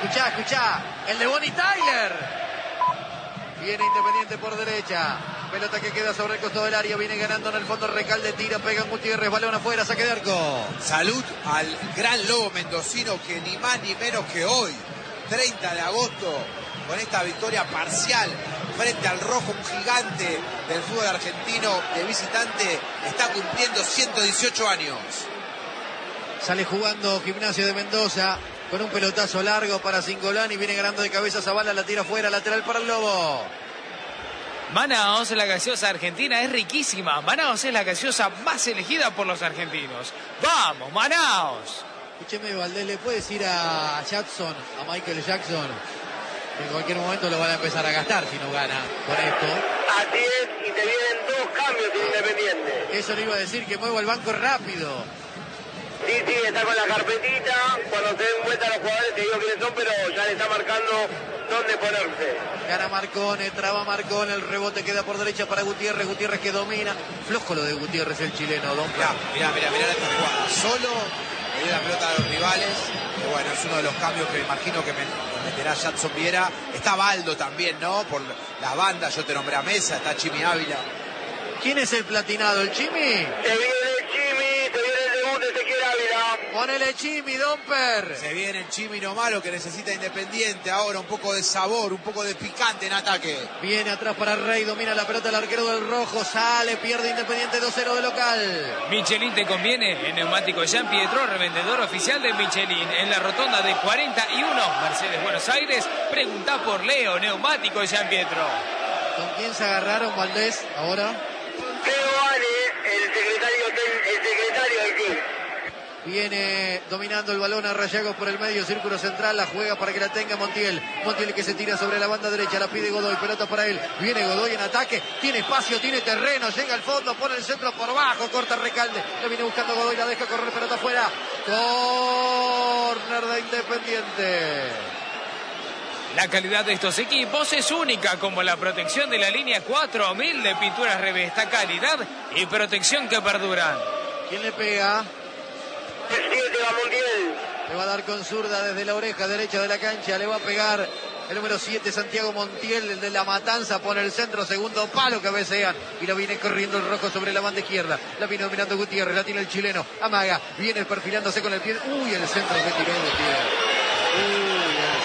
Escuchá, el de Bonnie Tyler. Viene Independiente por derecha. Pelota que queda sobre el costado del área. Viene ganando en el fondo Recalde. Tira, pega en Gutiérrez. Balón afuera, saque de arco. Salud al gran lobo mendocino que ni más ni menos que hoy, 30 de agosto, con esta victoria parcial frente al rojo, un gigante del fútbol argentino de visitante, está cumpliendo 118 años. Sale jugando Gimnasia de Mendoza con un pelotazo largo para Cingolani. Viene ganando de cabeza Zavala, la tira afuera, lateral para el Lobo. Manaos, la gaseosa argentina, es riquísima. Manaos es la gaseosa más elegida por los argentinos. ¡Vamos, Manaos! Escúcheme, Valdés, ¿le puede decir a Jackson, a Michael Jackson, que en cualquier momento lo van a empezar a gastar si no gana con esto? Así es, y te vienen 2 cambios en Independiente. Eso le iba a decir, que muevo el banco rápido. Sí, está con la carpetita. Cuando se den vuelta los jugadores te digo quiénes son, pero ya le está marcando dónde ponerse. Gana Marcone, traba Marcone, el rebote queda por derecha para Gutiérrez. Gutiérrez que domina. Flojo lo de Gutiérrez, el chileno, don Pedro. Mirá esta jugada. Solo le dio la pelota a los rivales. Y bueno, es uno de los cambios que me imagino que meterá Jackson Viera. Está Baldo también, ¿no? Por la banda, yo te nombré a Mesa, está Chimi Ávila. ¿Quién es el platinado, el Chimi? Te viene el Chimi, te viene el debut de Ezequiel Ávila. Ponele Chimi, Domper. Se viene el Chimi nomás, lo que necesita Independiente ahora, un poco de sabor, un poco de picante en ataque. Viene atrás para Rey, domina la pelota el arquero del rojo, sale, pierde Independiente 2-0 de local. Michelin te conviene, en Neumático Jean Pietro, revendedor oficial de Michelin, en la rotonda de 41, Mercedes Buenos Aires. Pregunta por Leo, Neumático Jean Pietro. ¿Con quién se agarraron, Valdés, ahora? Teo Ale, el secretario del club. Viene dominando el balón a Rayagos por el medio, círculo central, la juega para que la tenga Montiel. Montiel que se tira sobre la banda derecha, la pide Godoy, pelota para él. Viene Godoy en ataque, tiene espacio, tiene terreno, llega al fondo, pone el centro por bajo, corta Recalde. Lo viene buscando Godoy, la deja correr, pelota afuera. Córner de Independiente. La calidad de estos equipos es única, como la protección de la línea 4000 de Pinturas Revesta, calidad y protección que perduran. ¿Quién le pega? El 7 va Montiel. Le va a dar con zurda desde la oreja derecha de la cancha, le va a pegar el número 7, Santiago Montiel, el de la Matanza, pone el centro, segundo palo, cabecean y lo viene corriendo el rojo sobre la banda izquierda. La viene dominando Gutiérrez, la tiene el chileno, amaga, viene perfilándose con el pie. Uy, el centro que tiró Gutiérrez.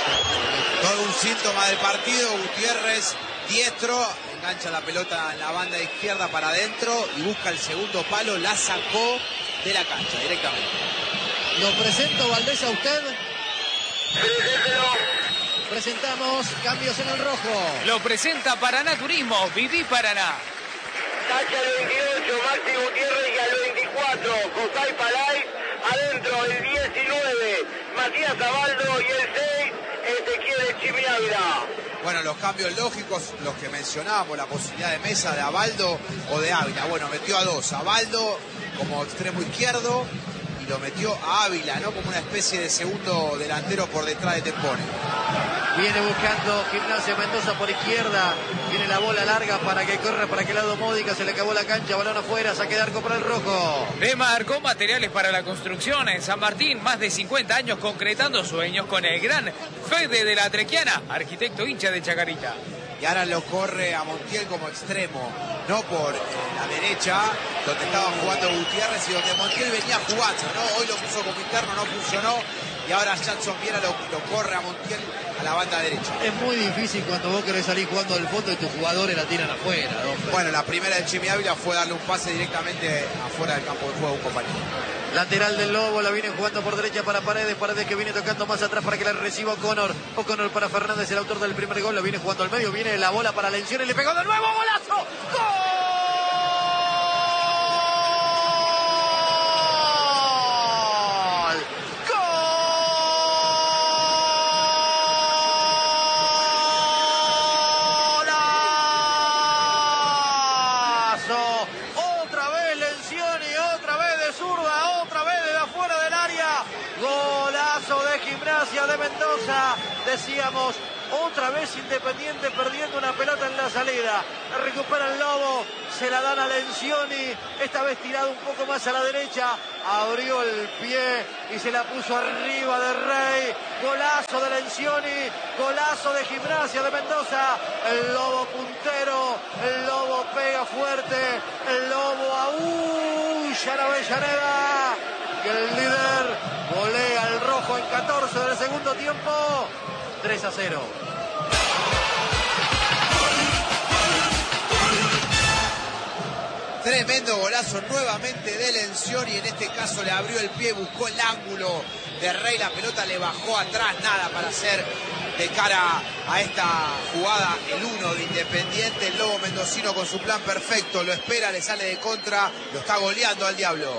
Todo un síntoma del partido. Gutiérrez, diestro, engancha la pelota en la banda izquierda para adentro y busca el segundo palo, la sacó de la cancha directamente. Lo presento, Valdés, a usted. Preséntelo. Presentamos cambios en el rojo. Lo presenta Paraná Turismo, Viví Paraná. Tacha al 28, Maxi Gutiérrez, y al 24, José Palay. Adentro el 19, Matías Zabaldo, y el 6, Ezequiel Chimi Ávila. Bueno, los cambios lógicos, los que mencionábamos, la posibilidad de Mesa, de Abaldo o de Ávila. Bueno, metió a 2, Abaldo como extremo izquierdo y lo metió a Ávila, ¿no? Como una especie de segundo delantero por detrás de Tempone. Viene buscando Gimnasia Mendoza por izquierda. Viene la bola larga para que corra para aquel lado Módica. Se le acabó la cancha, balón afuera, saque de arco para el rojo. Demarcó materiales para la construcción en San Martín. Más de 50 años concretando sueños con el gran Fede de la Trequiana, arquitecto hincha de Chacarita. Y ahora lo corre a Montiel como extremo, no por la derecha, donde estaba jugando Gutiérrez y donde Montiel venía jugando, ¿no? Hoy lo puso como interno, no funcionó. Y ahora Jackson Viera lo corre a Montiel a la banda derecha. Es muy difícil cuando vos querés salir jugando del fondo y tus jugadores la tiran afuera, ¿no? Bueno, la primera de Chimi Ávila fue darle un pase directamente afuera del campo de juego a un compañero. Lateral del Lobo, la viene jugando por derecha para Paredes. Paredes que viene tocando más atrás para que la reciba O'Connor. O'Connor para Fernández, el autor del primer gol. La viene jugando al medio, viene la bola para Lencioni. Le pegó de nuevo, golazo. ¡Gol! Otra vez Lencioni, otra vez de zurda, otra vez de afuera del área. Golazo de Gimnasia de Mendoza. Decíamos, Otra vez Independiente perdiendo una pelota en la salida. La recupera el Lobo. Se la dan a Lencioni. Esta vez tirado un poco más a la derecha. Abrió el pie y se la puso arriba de Rey. Golazo de Lencioni. Golazo de Gimnasia de Mendoza. El Lobo puntero. El Lobo pega fuerte. El Lobo aúlla en Avellaneda. Y el líder golea el rojo en 14 del segundo tiempo. 3-0. Tremendo golazo nuevamente de Lencioni. En este caso le abrió el pie, buscó el ángulo de Rey. La pelota le bajó atrás, nada para hacer de cara a esta jugada. El 1 de Independiente. El Lobo mendocino con su plan perfecto. Lo espera, le sale de contra. Lo está goleando al Diablo.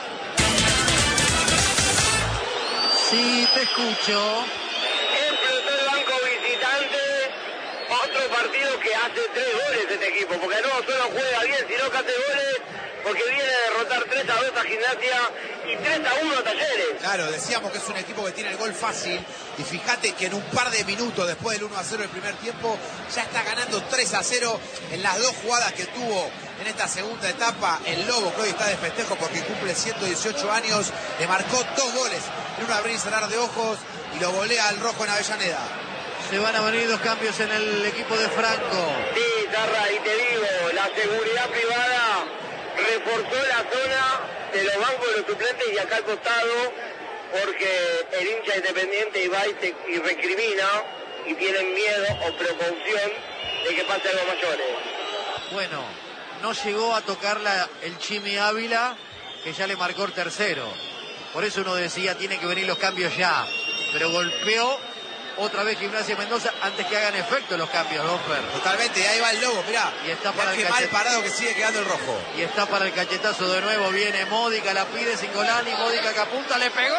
Sí, te escucho. Explotó el banco visitante. Otro partido que hace 3 goles este equipo, porque no solo juega bien, sino que hace goles, porque viene a derrotar 3-2 a Gimnasia y 3-1 a Talleres. Claro, decíamos que es un equipo que tiene el gol fácil, y fíjate que en un par de minutos después del 1-0 del primer tiempo ya está ganando 3-0 en las 2 jugadas que tuvo en esta segunda etapa. El Lobo, que hoy está de festejo porque cumple 118 años, le marcó 2 goles en un abrir y cerrar de ojos y lo golea al rojo en Avellaneda. Se van a venir 2 cambios en el equipo de Franco. Sí, Zarra, y te digo, la seguridad privada reforzó la zona de los bancos de los suplentes y acá al costado, porque el hincha Independiente y recrimina y tienen miedo o precaución de que pase algo mayores. Bueno, no llegó a tocarla el Chimi Ávila, que ya le marcó el tercero. Por eso uno decía, tienen que venir los cambios ya. Pero golpeó otra vez Gimnasia Mendoza antes que hagan efecto los cambios, Domper. Totalmente, y ahí va el Lobo, mirá. Y está para mirá el qué mal parado que sigue quedando el rojo. Y está para el cachetazo de nuevo. Viene Módica, la pide Singolani. Módica que apunta, le pegó.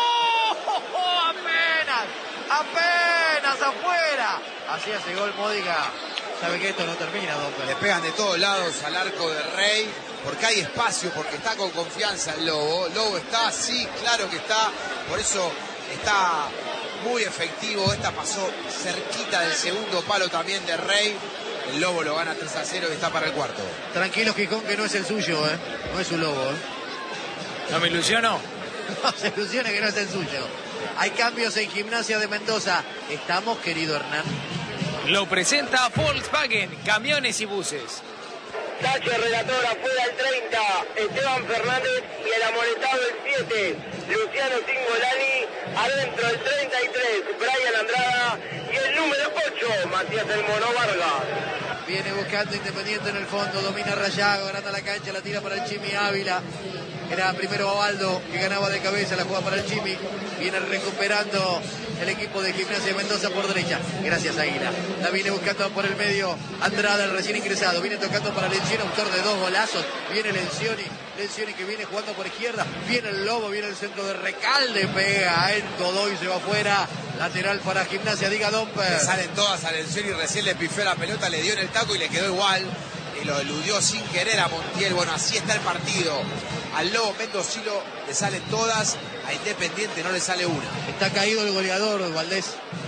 Apenas afuera. Así hace gol Módica. Sabe que esto no termina, Domper. Le pegan de todos lados al arco de Rey, porque hay espacio, porque está con confianza el Lobo. Lobo está, sí, claro que está. Por eso está muy efectivo. Esta pasó cerquita del segundo palo también de Rey. El Lobo lo gana 3-0 y está para el cuarto. Tranquilo, Gijón, que no es el suyo, no es su Lobo. ¿No me ilusiono? No se ilusione que no es el suyo. Hay cambios en Gimnasia de Mendoza. ¿Estamos, querido Hernán? Lo presenta Volkswagen, camiones y buses. Tacho, relator, afuera el 30, Esteban Fernández y el amonestado el 7, Luciano Singolani, adentro el 33, Brian Andrada y el número 8, Matías El Mono Vargas. Viene buscando Independiente en el fondo, domina Rayago, ganando la cancha, la tira para el Chimi Ávila. Era primero Babaldo que ganaba de cabeza, la jugada para el Chimi. Viene recuperando el equipo de Gimnasia de Mendoza por derecha. Gracias, Águila. La viene buscando por el medio Andrada, el recién ingresado. Viene tocando para Lencioni, autor de 2 golazos. Viene Lencioni que viene jugando por izquierda. Viene el Lobo, viene el centro de Recalde. Pega en Godoy, se va afuera. Lateral para Gimnasia, diga Domper. Le salen todas a Lencioni, recién le pifió la pelota, le dio en el taco y le quedó igual. Y lo eludió sin querer a Montiel. Bueno, así está el partido. Al Lobo mendocino le salen todas, a Independiente no le sale una. Está caído el goleador, Valdés.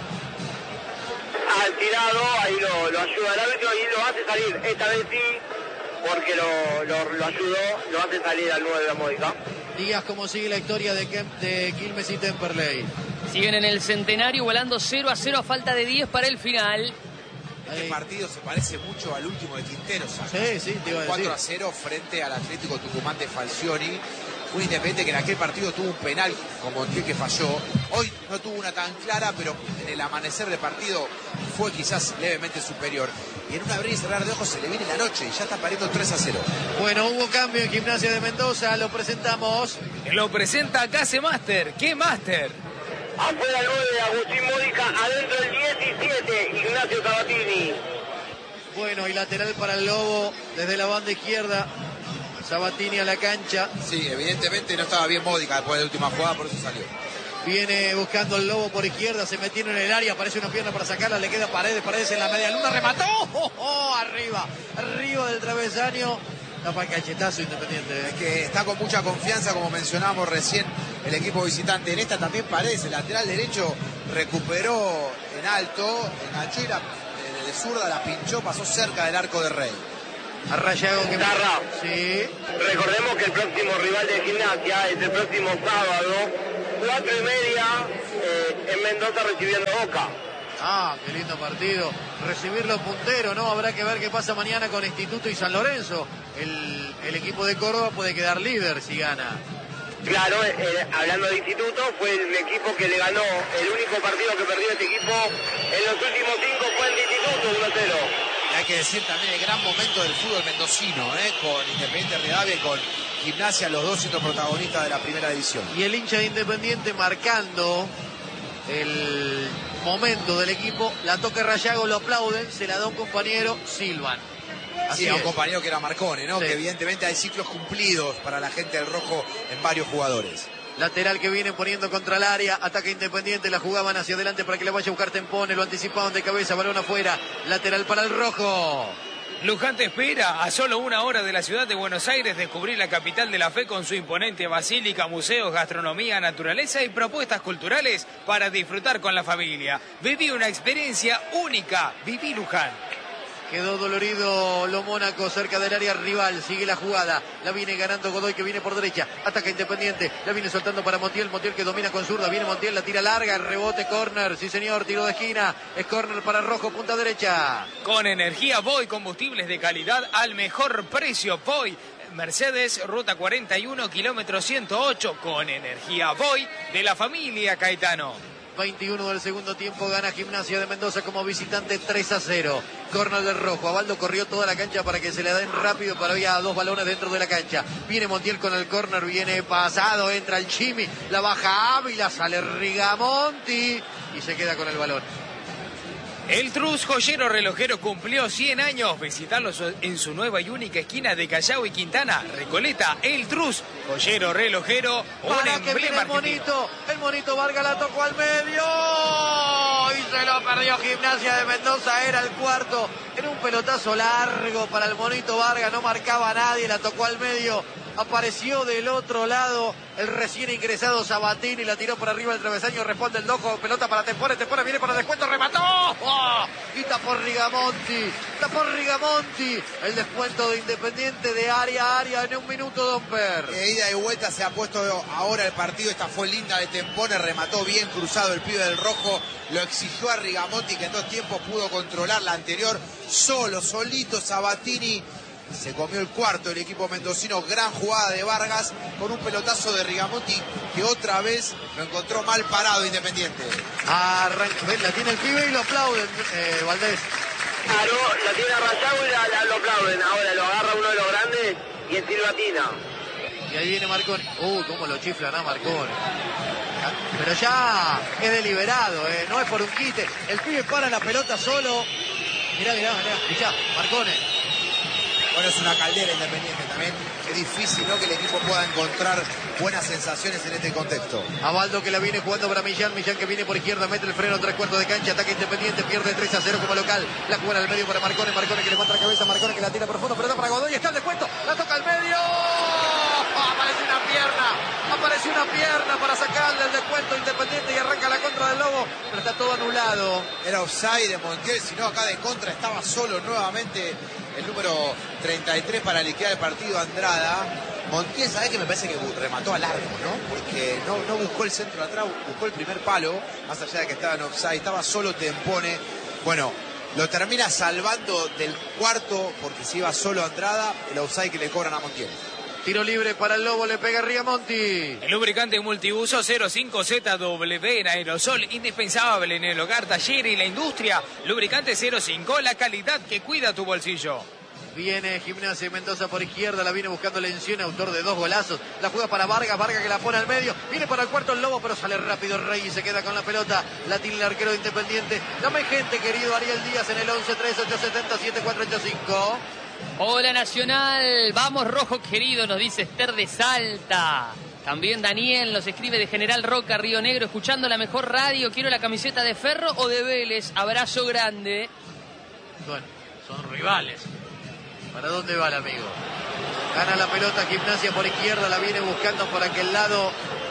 Al tirado, ahí lo ayuda el árbitro y lo hace salir. Esta vez sí, porque lo ayudó, lo hace salir al 9 de la Módica. Díaz, ¿cómo sigue la historia de Quilmes y Temperley? Siguen en el centenario volando 0-0 a falta de 10 para el final. Este partido se parece mucho al último de Quinteros. Sí, te iba a decir. 4-0 frente al Atlético Tucumán de Falcioni. Un Independiente que en aquel partido tuvo un penal con Montiel que falló. Hoy no tuvo una tan clara, pero en el amanecer de partido fue quizás levemente superior. Y en un abrir y cerrar de ojos se le viene la noche y ya está pariendo 3-0. Bueno, hubo cambio en Gimnasia de Mendoza, lo presentamos. Lo presenta Case Master. ¿Qué Master? Afuera el 9, Agustín Módica, adentro el 17, Ignacio Sabatini. Bueno, y lateral para el Lobo desde la banda izquierda. Sabatini a la cancha. Sí, evidentemente no estaba bien Módica después de la última jugada, por eso salió. Viene buscando el Lobo por izquierda, se metieron en el área, aparece una pierna para sacarla, le queda Paredes en la media luna, remató, arriba del travesaño. Está para el cachetazo Independiente. Es que está con mucha confianza, como mencionábamos recién, el equipo visitante. En esta también Paredes, el lateral derecho, recuperó en alto, enganchó y de zurda la pinchó, pasó cerca del arco de Rey. A Rayago que... Tarra. Sí. Recordemos que el próximo rival de Gimnasia es el próximo sábado, 4:30, en Mendoza recibiendo Boca. Ah, qué lindo partido. Recibirlo puntero, ¿no? Habrá que ver qué pasa mañana con Instituto y San Lorenzo. El equipo de Córdoba puede quedar líder si gana. Claro, hablando de Instituto, fue el equipo que le ganó, el único partido que perdió este equipo en los últimos 5 fue el de Instituto, 1-0. Y hay que decir también el gran momento del fútbol mendocino, con Independiente Rivadavia y con Gimnasia, los dos siendo protagonistas de la primera división. Y el hincha de Independiente marcando el momento del equipo, la toca Rayago, lo aplauden, se la da un compañero, silban. Así a un compañero que era Marcone, ¿no? Sí. Que evidentemente hay ciclos cumplidos para la gente del rojo en varios jugadores. Lateral que viene poniendo contra el área, ataque Independiente, la jugaban hacia adelante para que la vaya a buscar Tempone, lo anticipaban de cabeza, balón afuera, lateral para el rojo. Luján te espera a solo 1 hora de la ciudad de Buenos Aires descubrir la capital de la fe con su imponente basílica, museos, gastronomía, naturaleza y propuestas culturales para disfrutar con la familia. Viví una experiencia única. Viví Luján. Quedó dolorido lo Mónaco cerca del área rival. Sigue la jugada. La viene ganando Godoy que viene por derecha. Ataca Independiente. La viene soltando para Montiel. Montiel que domina con zurda. Viene Montiel, la tira larga. Rebote, córner. Sí señor, tiro de esquina. Es córner para Rojo, punta derecha. Con energía Voy, combustibles de calidad al mejor precio. Voy. Mercedes, ruta 41, kilómetro 108. Con energía Voy de la familia Caetano. 21 del segundo tiempo, gana Gimnasia de Mendoza como visitante 3-0. Córner del Rojo, Abaldo corrió toda la cancha para que se le den rápido, pero había 2 balones dentro de la cancha. Viene Montiel con el córner, viene pasado, entra el Chimi, la baja Ávila, sale Rigamonti y se queda con el balón. El Trus, joyero relojero, cumplió 100 años. Visitarlo en su nueva y única esquina de Callao y Quintana. Recoleta, El Trus, joyero relojero, un Para que viene emblema el monito Vargas la tocó al medio y se lo perdió Gimnasia de Mendoza, era el cuarto. Era un pelotazo largo para el monito Vargas, no marcaba a nadie, la tocó al medio. Apareció del otro lado el recién ingresado Sabatini, la tiró por arriba del travesaño, responde el Dojo, pelota para Tempone, Tempone viene para el descuento, remató. ¡Oh! Y tapó Rigamonti, el descuento de Independiente de área a área en un minuto, Domper. Ida y vuelta se ha puesto ahora el partido, esta fue linda de Tempone, remató bien cruzado el pibe del Rojo, lo exigió a Rigamonti que en 2 tiempos pudo controlar la anterior, solito Sabatini. Se comió el cuarto el equipo mendocino, gran jugada de Vargas con un pelotazo de Rigamonti que otra vez lo encontró mal parado Independiente. La tiene el pibe y lo aplauden, Valdés. Claro, la tiene a Rayago y lo aplauden. Ahora lo agarra uno de los grandes y el silbatina. Y ahí viene Marconi. Cómo lo chiflan a Marconi. Pero ya es deliberado, no es por un quite. El pibe para la pelota solo. Mirá, Marconi. Bueno, es una caldera Independiente también. Es difícil, ¿no?, que el equipo pueda encontrar buenas sensaciones en este contexto. Abaldo que la viene jugando para Millán que viene por izquierda, mete el freno, 3/4 de cancha, ataque Independiente, pierde 3-0 como local. La juega al medio para Marconi que levanta la cabeza, Marconi que la tira profundo, pelota para Godoy, está el descuento, la toca al medio. Aparece una pierna para sacarle el descuento Independiente y arranca la contra del Lobo, pero está todo anulado. Era offside de Montiel, si no acá de contra estaba solo nuevamente el número 33 para liquidar el partido, Andrada. Montiel, ¿sabés que me parece que remató a largo, ¿no? Porque no buscó el centro de atrás, buscó el primer palo, más allá de que estaba en offside, estaba solo Tempone. Bueno, lo termina salvando del cuarto porque se iba solo Andrada, el offside que le cobran a Montiel. Tiro libre para el Lobo, le pega Rigamonti. El lubricante multiuso 05ZW en aerosol, indispensable en el hogar, taller y la industria. Lubricante 05, la calidad que cuida tu bolsillo. Viene Gimnasia Mendoza por izquierda, la viene buscando Lencioni, autor de 2 golazos. La juega para Vargas que la pone al medio. Viene para el cuarto el Lobo, pero sale rápido Rey y se queda con la pelota. La tiene el arquero de Independiente. Dame gente, querido Ariel Díaz, en el 11-3-870-7485. Hola Nacional, vamos Rojo querido, nos dice Esther de Salta. También Daniel nos escribe de General Roca, Río Negro, escuchando la mejor radio. Quiero la camiseta de Ferro o de Vélez. Abrazo grande. Bueno, son rivales. ¿Para dónde va el amigo? Gana la pelota Gimnasia por izquierda, la viene buscando por aquel lado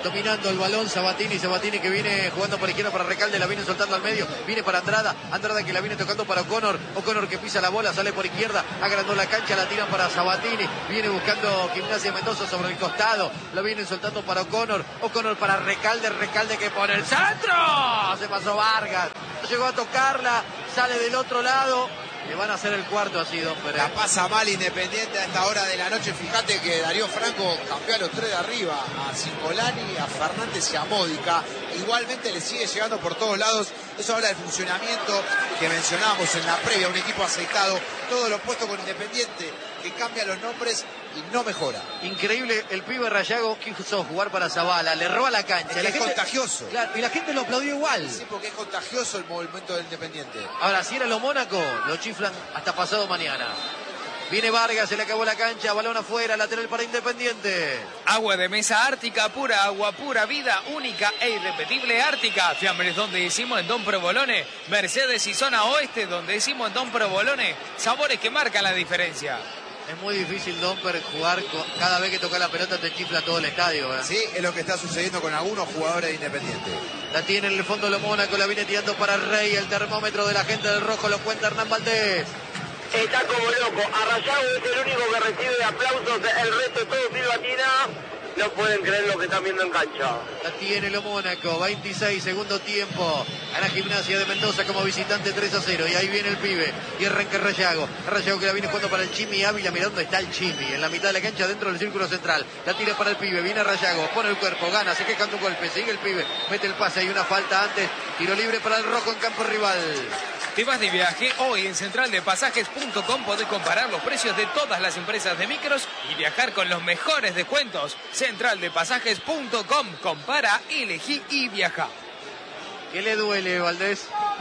dominando el balón Sabatini que viene jugando por izquierda para Recalde, la viene soltando al medio, viene para Andrada que la viene tocando para O'Connor que pisa la bola, sale por izquierda, agrandó la cancha, la tiran para Sabatini, viene buscando Gimnasia Mendoza sobre el costado, la vienen soltando para O'Connor para Recalde que pone el centro, se pasó Vargas, llegó a tocarla, sale del otro lado. Le van a hacer el cuarto así, Don Pérez. La pasa mal Independiente a esta hora de la noche. Fíjate que Darío Franco cambió a los tres de arriba, a Cincolani, a Fernández y a Módica. Igualmente le sigue llegando por todos lados. Eso habla del funcionamiento que mencionábamos en la previa. Un equipo aceitado, todo lo opuesto con Independiente, que cambia los nombres y no mejora. Increíble, el pibe Rayago quiso jugar para Zavala, le roba la cancha. Es contagioso. Claro, y la gente lo aplaudió igual. Sí, porque es contagioso el movimiento del Independiente. Ahora, si era lo Mónaco, lo chiflan hasta pasado mañana. Viene Vargas, se le acabó la cancha, balón afuera, lateral para Independiente. Agua de mesa Ártica, pura agua, pura vida, única e irrepetible Ártica. Fiambres donde hicimos en Don Provolone. Mercedes y zona oeste donde hicimos en Don Provolone. Sabores que marcan la diferencia. Es muy difícil, Domper, jugar cada vez que toca la pelota te chifla todo el estadio, ¿verdad? Sí, es lo que está sucediendo con algunos jugadores de Independiente. La tiene en el fondo lo Mónaco, la viene tirando para Rey, el termómetro de la gente del rojo lo cuenta Hernán Valdés. Está como loco, a Rayago es el único que recibe aplausos, el resto todo silbatina. No pueden creer lo que están viendo en cancha. La tiene lo Mónaco, 26, segundo tiempo. A la Gimnasia de Mendoza como visitante 3-0. Y ahí viene el pibe. Y arranca Rayago. Rayago que la viene jugando para el Chimi Ávila. Mirá dónde está el Chimi. En la mitad de la cancha, dentro del círculo central. La tira para el pibe. Viene Rayago. Pone el cuerpo. Gana. Se queja un golpe. Sigue el pibe. Mete el pase. Hay una falta antes. Tiro libre para el rojo en campo rival. Te vas de viaje, hoy en centraldepasajes.com podés comparar los precios de todas las empresas de micros y viajar con los mejores descuentos. Centraldepasajes.com, compara, elegí y viaja. ¿Qué le duele, Valdés?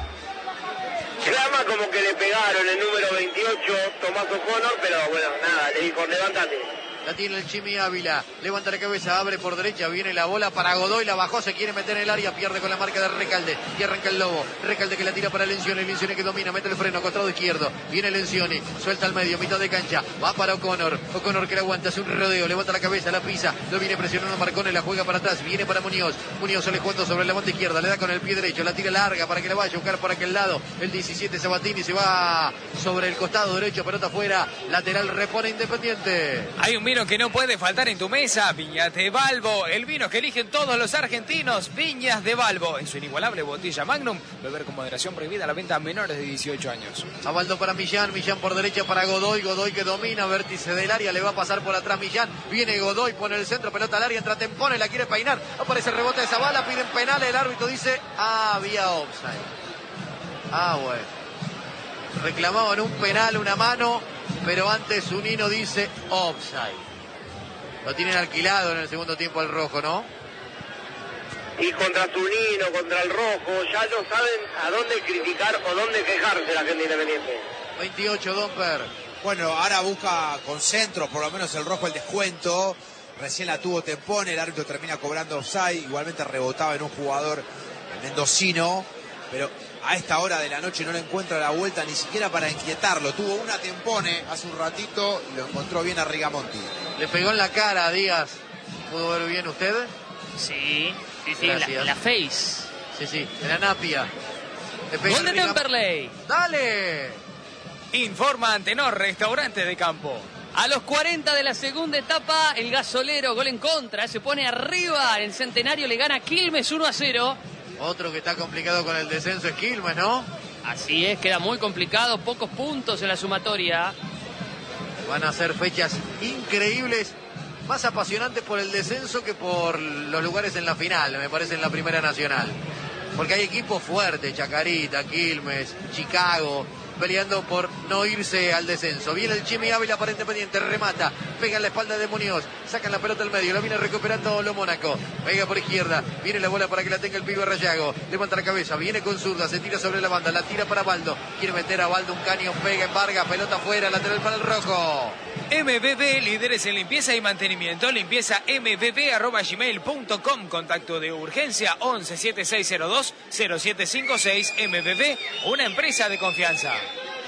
Clama como que le pegaron el número 28, Tomás O'Connor, pero bueno, nada, le dijo, levántate. La tiene el Chimi Ávila, levanta la cabeza, abre por derecha, viene la bola para Godoy, la bajó, se quiere meter en el área, pierde con la marca de Recalde, y arranca el Lobo, Recalde que la tira para Lencioni que domina, mete el freno, costado izquierdo, viene Lencioni, suelta al medio, mitad de cancha, va para O'Connor que la aguanta, hace un rodeo, levanta la cabeza, la pisa, lo viene presionando Marcone, la juega para atrás, viene para Muñoz sale jugando sobre la banda izquierda, le da con el pie derecho, la tira larga para que la vaya a buscar por aquel lado, el 17 Sabatini se va sobre el costado derecho, pelota afuera, lateral repone Independiente. Hay un vino que no puede faltar en tu mesa, Viñas de Balbo, el vino que eligen todos los argentinos, Viñas de Balbo, en su inigualable botella Magnum, beber con moderación prohibida, la venta a menores de 18 años. Abaldo para Millán por derecha para Godoy que domina, vértice del área, le va a pasar por atrás Millán, viene Godoy, pone el centro, pelota al área, entra Tempone, la quiere peinar, aparece el rebote de Zavala, piden penal, el árbitro dice, había offside. Bueno. Reclamaban un penal, una mano, pero antes Zunino dice offside. Lo tienen alquilado en el segundo tiempo al rojo, ¿no? Y contra Zunino, contra el rojo, ya no saben a dónde criticar o dónde quejarse la gente Independiente. 28, Domper. Bueno, ahora busca con centro, por lo menos el rojo, el descuento. Recién la tuvo Tempone, el árbitro termina cobrando offside. Igualmente rebotaba en un jugador mendocino, pero a esta hora de la noche no le encuentra la vuelta ni siquiera para inquietarlo. Tuvo una Tempone hace un ratito y lo encontró bien a Rigamonti. Le pegó en la cara a Díaz. ¿Pudo ver bien usted? Sí, la face. Sí, en la napia. Gol de Temperley. ¡Dale! Informa Antenor, restaurante de campo. A los 40 de la segunda etapa, el Gasolero, gol en contra, se pone arriba en el Centenario, le gana Quilmes 1-0. Otro que está complicado con el descenso es Quilmes, ¿no? Así es, queda muy complicado, pocos puntos en la sumatoria. Van a ser fechas increíbles, más apasionantes por el descenso que por los lugares en la final, me parece, en la Primera Nacional. Porque hay equipos fuertes, Chacarita, Quilmes, Chicago, peleando por no irse al descenso. Viene el Chimi Ávila para Independiente, remata, pega en la espalda de Muñoz, sacan la pelota al medio, la viene recuperando lo Mónaco, pega por izquierda, viene la bola para que la tenga el pibe Rayago, levanta la cabeza, viene con zurda, se tira sobre la banda, la tira para Baldo, quiere meter a Baldo un caño, pega en Vargas, pelota afuera, lateral para el rojo. MBB, líderes en limpieza y mantenimiento, limpieza mbb@gmail.com, contacto de urgencia 11 7602 0756. MBB, una empresa de confianza.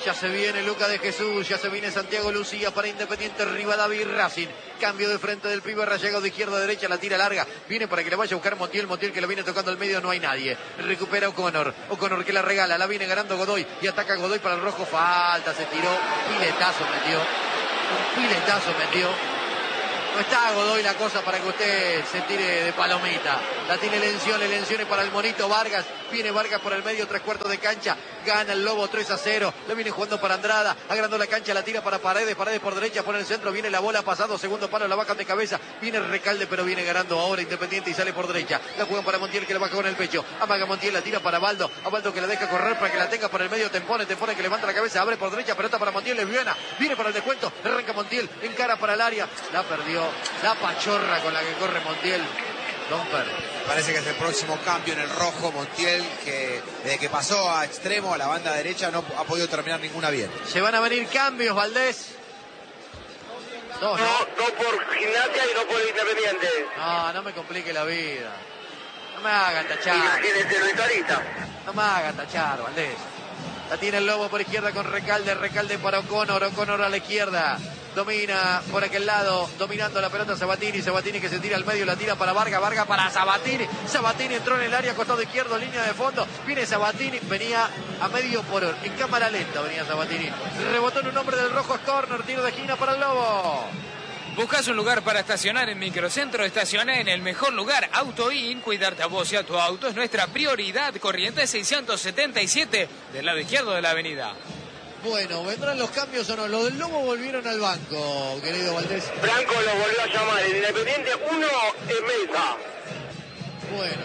Ya se viene Luca de Jesús, ya se viene Santiago Lucía para Independiente, Rivadavia y Racing. Cambio de frente del pibe Rayagado de izquierda a derecha, la tira larga. Viene para que le vaya a buscar Montiel que lo viene tocando al medio, no hay nadie. Recupera O'Connor que la regala, la viene ganando Godoy y ataca Godoy para el rojo. Falta, se tiró, piletazo metió. No está Godoy la cosa para que usted se tire de palomita. La tiene Lencioni para el monito Vargas. Viene Vargas por el medio, 3/4 de cancha. Gana el Lobo 3-0. Lo viene jugando para Andrada. Agrandó la cancha, la tira para Paredes por derecha, por el centro. Viene la bola pasado, segundo palo, la bajan de cabeza. Viene Recalde, pero viene ganando ahora Independiente y sale por derecha. La juegan para Montiel que la baja con el pecho. Amaga Montiel, la tira para Baldo. A Baldo que la deja correr para que la tenga por el medio. Tempone que levanta la cabeza, abre por derecha, pelota para Montiel, es buena. Viene para el descuento, arranca Montiel, encara para el área. La perdió. La pachorra con la que corre Montiel. Domper. Parece que es el próximo cambio en el rojo. Montiel, que desde que pasó a extremo, a la banda derecha, no ha podido terminar ninguna bien. Se van a venir cambios, Valdés. No por Gimnasia y no por Independiente. No me complique la vida. No me hagan tachar. No me hagan tachar, Valdés. La tiene el Lobo por izquierda con Recalde para O'Connor a la izquierda. Domina por aquel lado, dominando la pelota Sabatini que se tira al medio, la tira para Vargas para Sabatini entró en el área, costado izquierdo, línea de fondo, viene Sabatini, venía a medio por hora, en cámara lenta venía Sabatini, rebotó en un hombre del rojo, es córner, tiro de esquina para el Lobo. ¿Buscas un lugar para estacionar en Microcentro? Estaciona en el mejor lugar. AutoIN, cuidarte a vos y a tu auto es nuestra prioridad. Corrientes 677, del lado izquierdo de la avenida. Bueno, ¿vendrán los cambios o no? Los del Lobo volvieron al banco, querido Valdés. Franco lo volvió a llamar. El Independiente 1 en Mesa. Bueno,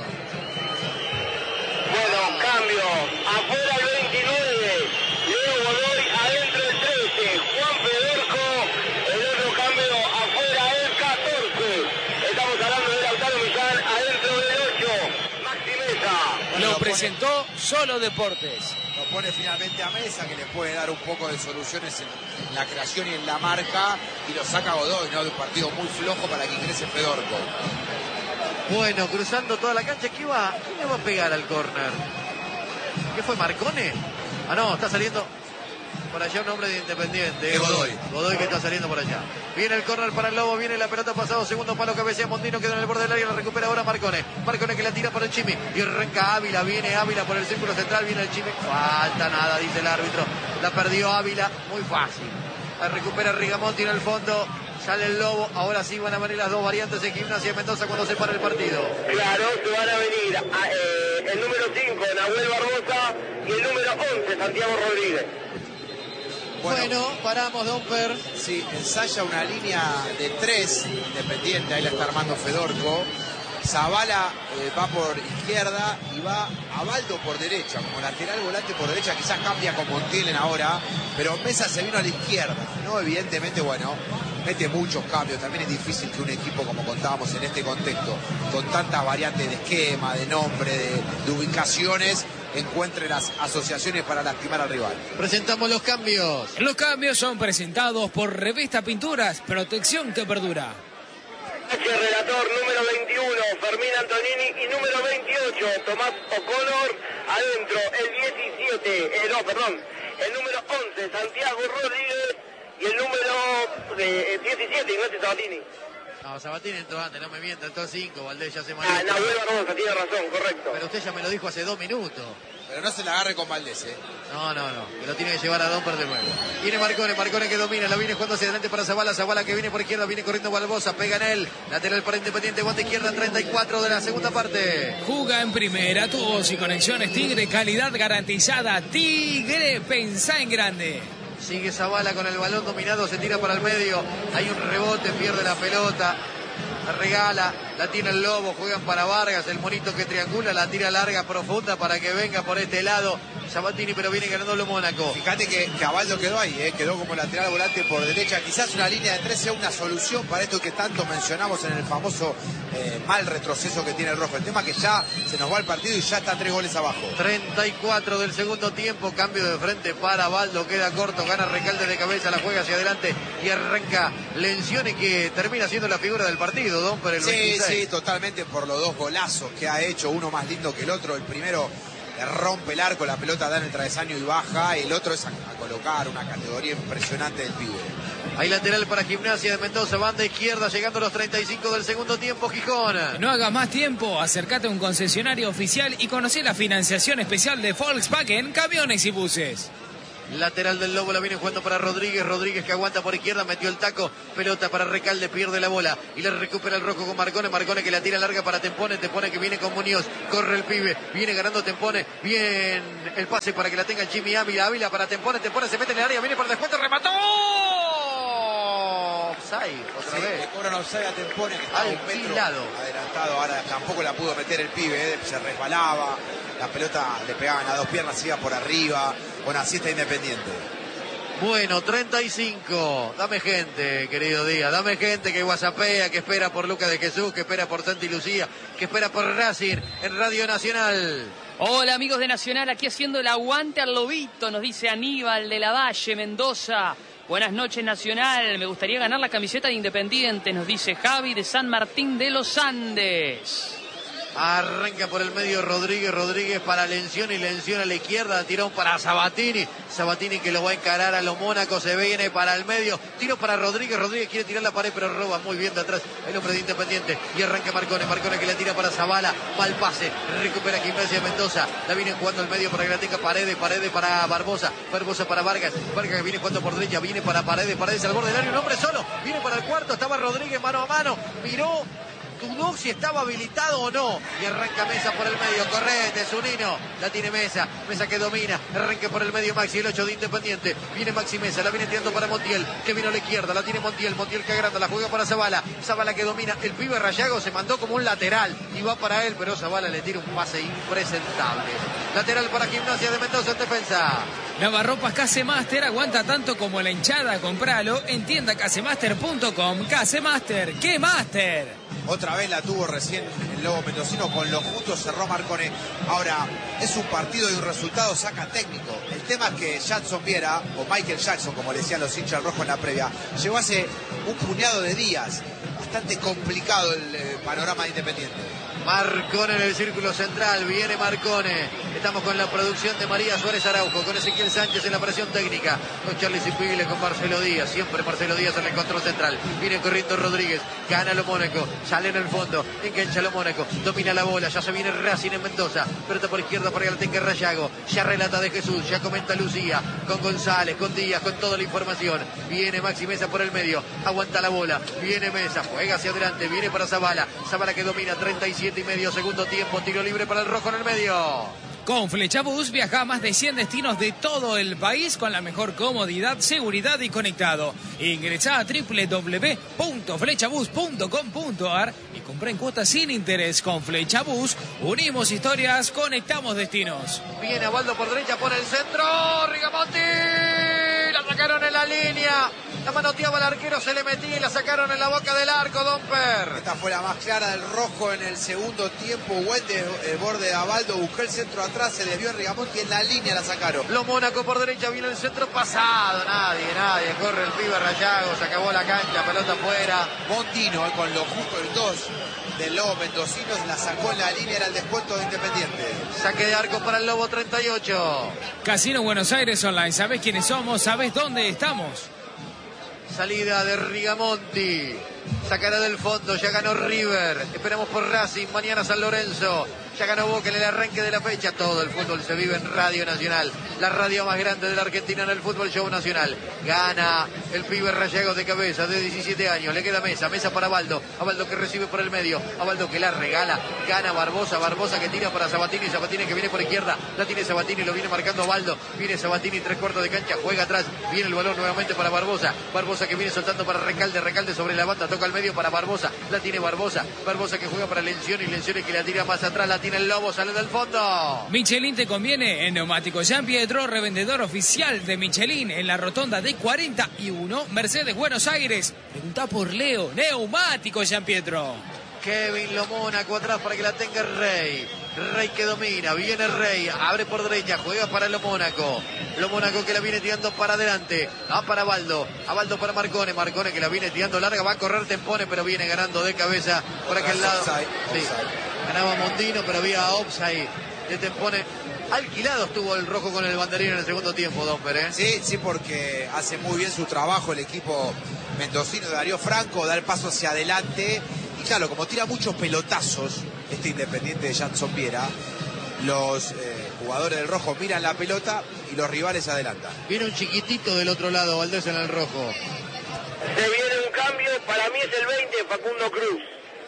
cambio. Afuera el 29. Leo Godoy, adentro el 13. Juan Fedorco. El otro cambio afuera el 14. Estamos hablando de Lautaro Millán, adentro del 8. Maxi Mesa. Lo presentó Solo Deportes. Lo pone finalmente a Mesa, que le puede dar un poco de soluciones en la creación y en la marca, y lo saca Godoy, ¿no? De un partido muy flojo para que ingrese Fedorco. bueno, cruzando toda la cancha, ¿quién le va a pegar al córner? ¿Qué fue, Marcone? Ah, no, está saliendo por allá un hombre de Independiente. Godoy que está saliendo por allá. Viene el córner para el Lobo, viene la pelota pasado, segundo palo, cabecea Mondino, queda en el borde del área, la recupera ahora Marcone que la tira para el Chimi, y arranca Ávila, viene Ávila por el círculo central, viene el Chimi, falta nada, dice el árbitro, la perdió Ávila, muy fácil, la recupera Rigamonti en el fondo, sale el Lobo, ahora sí van a venir las dos variantes en Gimnasia de Mendoza cuando se para el partido. Claro, se van a venir el número 5, Nahuel Barbosa, y el número 11, Santiago Rodríguez. Bueno, paramos, Domper. Sí, ensaya una línea de 3 Independiente, ahí la está armando Fedorco. Zavala va por izquierda y va a Baldo por derecha, como lateral volante por derecha, quizás cambia con Montiel ahora, pero Mesa se vino a la izquierda, ¿no? Evidentemente, bueno, mete muchos cambios, también es difícil que un equipo, como contábamos en este contexto, con tantas variantes de esquema, de nombre, de ubicaciones, encuentre las asociaciones para lastimar al rival. Presentamos los cambios. Los cambios son presentados por Revista Pinturas, protección que perdura. Relator número 21, Fermín Antonini, y número 28, Tomás O'Connor, adentro el 17, el número 11, Santiago Rodríguez, y el número 17, Ignacio Sabatini. No, Sabatini entró antes, no me mienta, entró 5, Valdés ya se manejó. Nahuel Barbosa, tiene razón, correcto. Pero usted ya me lo dijo hace 2 minutos. Pero no se la agarre con Valdés, ¿eh? No, que lo tiene que llevar a Domper de nuevo. Viene Marcone que domina, la viene jugando hacia adelante para Zavala que viene por izquierda, viene corriendo Barbosa, pega en él, lateral para Independiente, guante izquierda, 34 de la segunda parte. Juga en primera, tu voz y conexiones Tigre, calidad garantizada. Tigre, pensá en grande. Sigue Zavala con el balón dominado, se tira para el medio, hay un rebote, pierde la pelota, la regala, la tiene el Lobo, juegan para Vargas, el monito que triangula, la tira larga, profunda para que venga por este lado Sabatini, pero viene ganándolo Mónaco. Fíjate que Abaldo quedó ahí, quedó como lateral volante por derecha, quizás una línea de 3 sea una solución para esto que tanto mencionamos en el famoso mal retroceso que tiene el rojo. El tema que ya se nos va el partido y ya está 3 goles abajo. 34 del segundo tiempo, cambio de frente para Abaldo, queda corto, gana Recalde de cabeza, la juega hacia adelante y arranca Lencioni, que termina siendo la figura del partido, Domper, el 26. Sí, totalmente, por los 2 golazos que ha hecho, uno más lindo que el otro, el primero le rompe el arco, la pelota da en el travesaño y baja. El otro es a colocar, una categoría impresionante del pibe. Hay lateral para Gimnasia de Mendoza, banda izquierda, llegando a los 35 del segundo tiempo, Gijón. No hagas más tiempo, acércate a un concesionario oficial y conoce la financiación especial de Volkswagen, camiones y buses. Lateral del Lobo, la viene jugando para Rodríguez. Rodríguez que aguanta por izquierda, metió el taco. Pelota para Recalde, pierde la bola. Y le recupera el rojo con Marcone. Marcone que la tira larga para Tempone. Tempone que viene con Muñoz. Corre el pibe. Viene ganando Tempone. Bien el pase para que la tenga el Jimmy Ávila. Ávila para Tempone. Tempone se mete en el área. Viene por descuento. ¡Remató! Offside, otra vez. Le cobran offside a Tempone, que estaba un metro adelantado. Ahora tampoco la pudo meter el pibe. Se resbalaba. La pelota le pegaban a dos piernas, iba por arriba. Bueno, así está Independiente. Bueno, 35. Dame gente, querido Díaz. Dame gente que whatsappea, que espera por Lucas de Jesús, que espera por Santi Lucía, que espera por Racing en Radio Nacional. Hola amigos de Nacional, aquí haciendo el aguante al Lobito, nos dice Aníbal de la Valle, Mendoza. Buenas noches Nacional, me gustaría ganar la camiseta de Independiente, nos dice Javi de San Martín de los Andes. Arranca por el medio Rodríguez, Rodríguez para Lencioni, Lencioni a la izquierda, tirón para Sabatini, Sabatini que lo va a encarar a lo Mónaco, se viene para el medio, tiro para Rodríguez, Rodríguez quiere tirar la pared pero roba muy bien de atrás el hombre de Independiente y arranca Marcone, Marcone que le tira para Zavala, mal pase, recupera Gimnasia Mendoza, la viene jugando al medio para que la tenga Paredes, Paredes para Barbosa, Barbosa para Vargas, Vargas que viene jugando por derecha, viene para Paredes, Paredes al borde del área, un hombre solo, viene para el cuarto, estaba Rodríguez mano a mano, miró, dudó si estaba habilitado o no y arranca Mesa por el medio, correte, Zunino, la tiene Mesa, Mesa que domina, arranca por el medio Maxi, el 8 de Independiente, viene Maxi Mesa, la viene tirando para Montiel, que vino a la izquierda, la tiene Montiel, Montiel que agranda, la juega para Zavala, Zavala que domina, el pibe Rayago se mandó como un lateral y va para él, pero Zavala le tira un pase impresentable. Lateral para Gimnasia de Mendoza en defensa. Lavarropas Casemaster aguanta tanto como la hinchada, compralo en tienda casemaster.com. Casemaster, ¡qué master! Otra vez la tuvo recién el Lobo Mendocino, con lo justo cerró Marcone. Ahora, es un partido y un resultado saca técnico. El tema es que Jackson Viera, o Michael Jackson, como le decían los hinchas rojos en la previa, llegó hace un puñado de días. Bastante complicado el panorama de Independiente. Marcone en el círculo central, viene Marcone. Estamos con la producción de María Suárez Araujo, con Ezequiel Sánchez en la presión técnica, con Charly Cipiglia, con Marcelo Díaz, siempre Marcelo Díaz en el control central. Viene corriendo Rodríguez, gana lo Mónaco, sale en el fondo, engancha lo Mónaco, domina la bola, ya se viene Racing en Mendoza, pelota por izquierda para que la tenga Rayago, ya relata de Jesús, ya comenta Lucía, con González, con Díaz, con toda la información. Viene Maxi Mesa por el medio, aguanta la bola, viene Mesa, juega hacia adelante, viene para Zavala, Zavala que domina, 37 y medio, segundo tiempo, tiro libre para el rojo en el medio. Con Flechabús viaja a más de 100 destinos de todo el país con la mejor comodidad, seguridad y conectado. Ingresá a www.flechabus.com.ar y compra en cuotas sin interés. Con Flechabús unimos historias, conectamos destinos. Viene Abaldo por derecha, pone el centro, Rigamonti, la sacaron en la línea. La manoteaba el arquero, se le metía y la sacaron en la boca del arco, Domper. Esta fue la más clara del rojo en el segundo tiempo. Buen borde de Abaldo, buscó el centro atrás, se desvió Rigamonti y en la línea la sacaron. Lo Mónaco por derecha, viene el centro pasado. Nadie, corre el pibe Rayago, se acabó la cancha, pelota afuera. Mondino con lo justo el 2 del Lobo Mendocino, la sacó en la línea, era el descuento de Independiente. Saque de arco para el Lobo 38. Casino Buenos Aires Online, ¿sabés quiénes somos? ¿Sabés dónde estamos? Salida de Rigamonti, sacará del fondo, ya ganó River, esperamos por Racing, mañana San Lorenzo, ya ganó Boca en el arranque de la fecha. Todo el fútbol se vive en Radio Nacional, la radio más grande de la Argentina en el fútbol show nacional. Gana el pibe Rayago de cabeza, de 17 años, le queda Mesa, Mesa para Abaldo, Abaldo que recibe por el medio, Abaldo que la regala, gana Barbosa, Barbosa que tira para Sabatini, Sabatini que viene por izquierda, la tiene Sabatini, lo viene marcando Abaldo, viene Sabatini, 3/4 de cancha, juega atrás, viene el balón nuevamente para Barbosa, Barbosa que viene soltando para Recalde, Recalde sobre la banda, toca al medio para Barbosa, la tiene Barbosa, Barbosa que juega para Lencioni, Lencioni que la tira más atrás, la tiene el Lobo, sale del fondo. Michelin te conviene en Neumáticos Jean Pietro, revendedor oficial de Michelin en la rotonda de 41, Mercedes, Buenos Aires. Preguntá por Leo, Neumáticos Jean Pietro. Kevin Lo Mónaco atrás para que la tenga Rey. Rey que domina, viene Rey, abre por derecha, juega para Lo Mónaco. Lo Mónaco que la viene tirando para adelante, va para Abaldo, Abaldo para Marcone, Marcone que la viene tirando larga, va a correr Tempone, pero viene ganando de cabeza por aquel lado. Sí. Ganaba Mondino, pero había offside de Tempone. Alquilado estuvo el rojo con el banderín en el segundo tiempo, Domper, ¿eh? Sí, porque hace muy bien su trabajo el equipo mendocino de Darío Franco, da el paso hacia adelante. Y claro, como tira muchos pelotazos este Independiente de Jackson Viera, los jugadores del rojo miran la pelota y los rivales se adelantan. Viene un chiquitito del otro lado, Valdés en el rojo. Se viene un cambio, para mí es el 20, Facundo Cruz.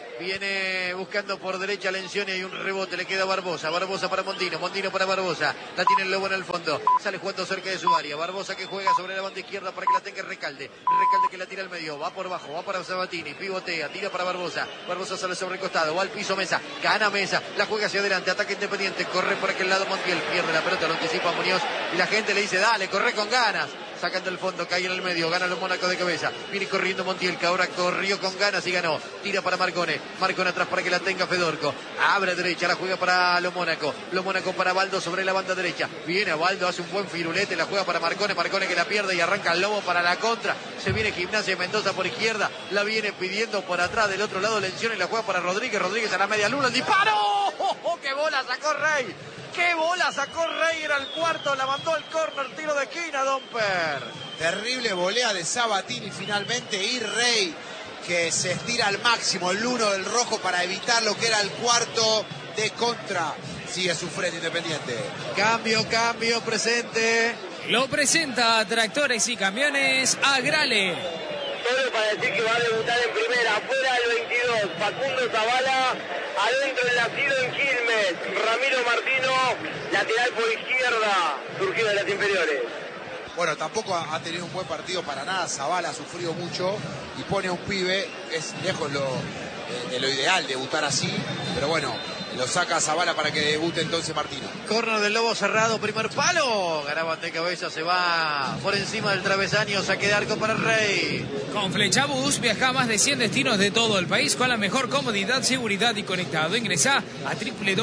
Viene buscando por derecha Lencioni, hay un rebote, le queda Barbosa, Barbosa para Mondino, Mondino para Barbosa, la tiene el Lobo en el fondo, sale jugando cerca de su área, Barbosa que juega sobre la banda izquierda para que la tenga Recalde, Recalde que la tira al medio, va por bajo, va para Sabatini, pivotea, tira para Barbosa, Barbosa sale sobre el costado, va al piso Mesa, gana Mesa, la juega hacia adelante, ataque Independiente, corre por aquel lado Montiel, pierde la pelota, lo anticipa Muñoz y la gente le dice, dale, corre con ganas. Sacan del fondo, cae en el medio, gana los Mónaco de cabeza. Viene corriendo Montiel, que ahora corrió con ganas y ganó. Tira para Marcone. Marcone atrás para que la tenga Fedorco. Abre derecha, la juega para los Mónaco. Los Mónaco para Baldo sobre la banda derecha. Viene Baldo, hace un buen firulete, la juega para Marcone. Marcone que la pierde y arranca el Lobo para la contra. Se viene Gimnasia de Mendoza por izquierda. La viene pidiendo por atrás del otro lado Lencioni y la juega para Rodríguez. Rodríguez a la media luna. El disparo. ¡Oh, qué bola sacó Rey! ¡Qué bola sacó Rey! Era el cuarto, la mandó al córner, tiro de esquina, Domper. Terrible volea de Sabatini finalmente y Rey que se estira al máximo el uno del rojo para evitar lo que era el cuarto de contra. Sigue sufriendo Independiente. Cambio, presente. Lo presenta Tractores y Camiones Agrale. Solo para decir que va a debutar en primera, afuera el 22, Facundo Zavala, adentro el nacido en Quilmes, Ramiro Martino, lateral por izquierda, surgido de las inferiores. Bueno, tampoco ha tenido un buen partido para nada. Zavala ha sufrido mucho y pone a un pibe. Es lejos de lo ideal debutar así, pero bueno, lo saca a Zavala para que debute entonces Martino. Córner del Lobo cerrado, primer palo. Garaban de cabeza, se va por encima del travesaño, saque de arco para el Rey. Con Flechabús viaja a más de 100 destinos de todo el país con la mejor comodidad, seguridad y conectado. Ingresá a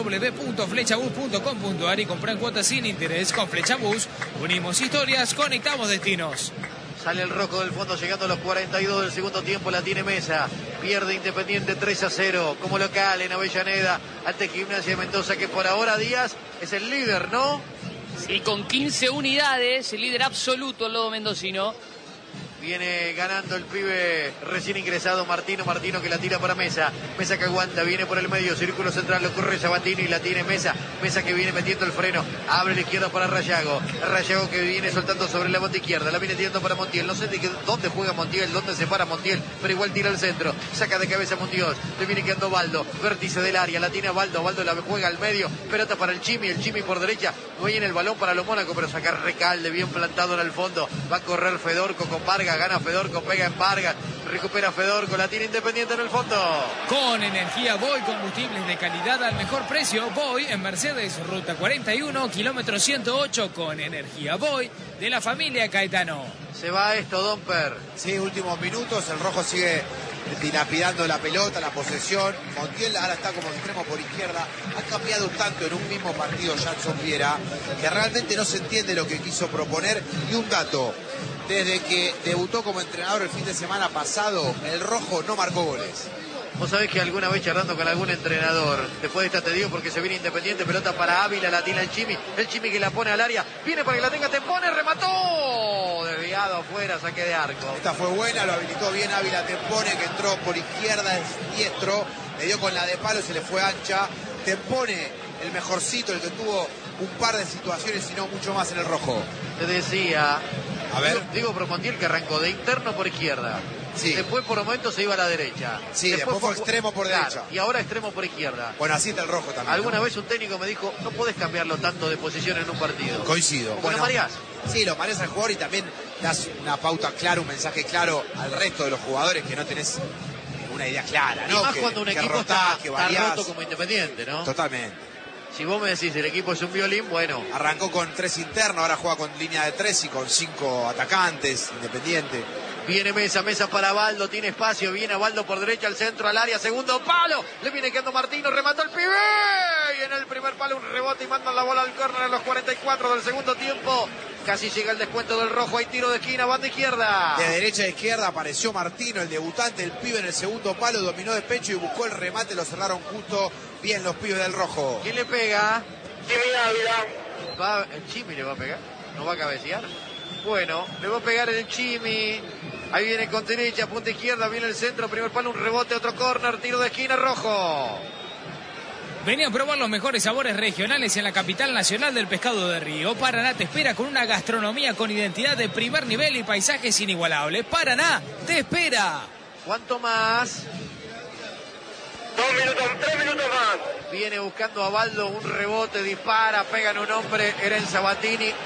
www.flechabus.com.ar y comprá en cuotas sin interés. Con Flechabús unimos historias, conectamos destinos. Sale el rojo del fondo llegando a los 42 del segundo tiempo, la tiene Mesa. Pierde Independiente 3-0 como local en Avellaneda ante Gimnasia de Mendoza, que por ahora Díaz es el líder, ¿no? Sí, con 15 unidades, el líder absoluto el Lobo mendocino. Viene ganando el pibe recién ingresado Martino que la tira para Mesa. Mesa que aguanta, viene por el medio, círculo central, lo corre Sabatini y la tiene Mesa. Mesa que viene metiendo el freno, abre la izquierda para Rayago. Rayago que viene soltando sobre la banda izquierda, la viene tirando para Montiel. No sé dónde juega Montiel, dónde se para Montiel, pero igual tira al centro. Saca de cabeza Montiel, le viene quedando Baldo, vértice del área, la tiene a Baldo. Baldo la juega al medio, pelota para el Chimi por derecha. No viene el balón para los Mónaco, pero saca Recalde bien plantado en el fondo. Va a correr Fedorco con Vargas. Gana Fedorco, pega en Vargas, recupera Fedorco, la tiene Independiente en el fondo. Con energía Boy, combustibles de calidad al mejor precio. Boy en Mercedes, ruta 41, kilómetro 108, con energía Boy de la familia Caetano. Se va esto, Domper. Sí, últimos minutos, el rojo sigue dilapidando la pelota, la posesión. Montiel ahora está como extremo por izquierda. Ha cambiado tanto en un mismo partido Jackson Viera que realmente no se entiende lo que quiso proponer. Y un dato: desde que debutó como entrenador el fin de semana pasado, el rojo no marcó goles. Vos sabés que alguna vez charlando con algún entrenador, después de esta te digo porque se viene Independiente, pelota para Ávila, la tira el Chimi que la pone al área, viene para que la tenga Tempone, remató, desviado afuera, saque de arco. Esta fue buena, lo habilitó bien Ávila Tempone, que entró por izquierda, es diestro, le dio con la de palo, se le fue ancha. Tempone, el mejorcito, el que tuvo un par de situaciones y no mucho más en el rojo. Te decía, a ver, digo Montiel que arrancó de interno por izquierda. Sí. Después por momentos se iba a la derecha. Sí, después fue extremo por derecha. Y ahora extremo por izquierda. Bueno, así está el rojo también. Alguna vez un técnico me dijo, no podés cambiarlo tanto de posición en un partido. Coincido. Porque lo mareás. Sí, lo mareás al jugador y también das una pauta clara, un mensaje claro al resto de los jugadores que no tenés una idea clara, ¿no? Y más cuando un equipo está roto como Independiente, ¿no? Totalmente. Si vos me decís el equipo es un violín, bueno. Arrancó con 3 internos, ahora juega con línea de 3 y con 5 atacantes, Independiente. Viene Mesa para Baldo, tiene espacio, viene a Baldo por derecha, al centro, al área, segundo palo, le viene quedando Martino, remató el pibe, y en el primer palo un rebote y mandan la bola al córner a los 44 del segundo tiempo. Casi llega el descuento del rojo, hay tiro de esquina, banda izquierda. De derecha a izquierda apareció Martino, el debutante, el pibe en el segundo palo, dominó de pecho y buscó el remate, lo cerraron justo bien los pibes del rojo. ¿Quién le pega? Jimmy Ávila. El Chimi le va a pegar. No va a cabecear. Bueno, le va a pegar el Chimi. Ahí viene con derecha, punta izquierda, viene el centro, primer palo, un rebote, otro córner, tiro de esquina, Rojo. Venía a probar los mejores sabores regionales en la capital nacional del pescado de río. Paraná te espera con una gastronomía con identidad de primer nivel y paisajes inigualables. Paraná te espera. ¿Cuánto más? 3 minutos más. Viene buscando a Baldo, un rebote, dispara, pega en un hombre, Eren Sabatini.